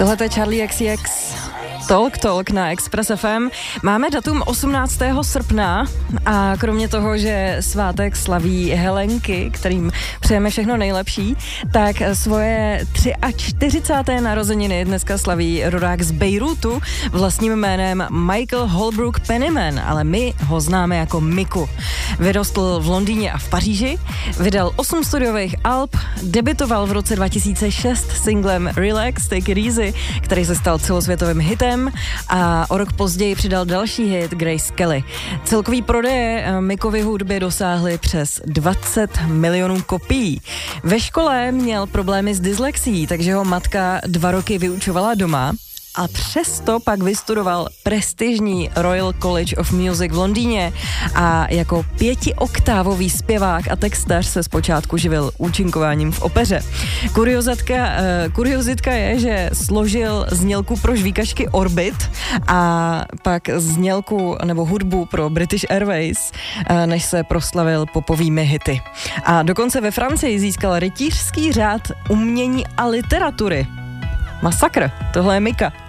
Tohle je Charlie XCX. Talk na Express FM. Máme datum 18. srpna a kromě toho, že svátek slaví Helenky, kterým přejeme všechno nejlepší, tak svoje 43. narozeniny dneska slaví rodák z Bejrútu vlastním jménem Michael Holbrook Pennyman, ale my ho známe jako Miku. Vyrostl v Londýně a v Paříži, vydal 8 studiových alb, debutoval v roce 2006 singlem Relax, Take It Easy, který se stal celosvětovým hitem a o rok později přidal další hit Grace Kelly. Celkový prodeje Mikovy hudby dosáhly přes 20 milionů kopií. Ve škole měl problémy s dyslexií, takže ho matka 2 roky vyučovala doma. A přesto pak vystudoval prestižní Royal College of Music v Londýně a jako 5oktávový zpěvák a textař se zpočátku živil účinkováním v opeře. Kuriozitka je, že složil znělku pro žvíkačky Orbit a pak znělku nebo hudbu pro British Airways, než se proslavil popovými hity. A dokonce ve Francii získal rytířský řád umění a literatury. Masakr, tohle je Mika.